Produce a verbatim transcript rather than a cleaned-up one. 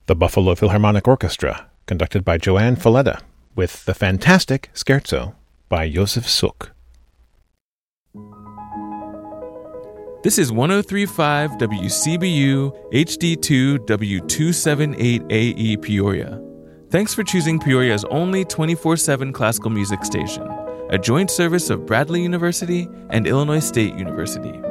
The Buffalo Philharmonic Orchestra, conducted by Joanne Falletta, with the fantastic Scherzo by Josef Suk. This is one oh three point five W C B U H D two W two seventy-eight A E Peoria. Thanks for choosing Peoria's only twenty-four seven classical music station, a joint service of Bradley University and Illinois State University.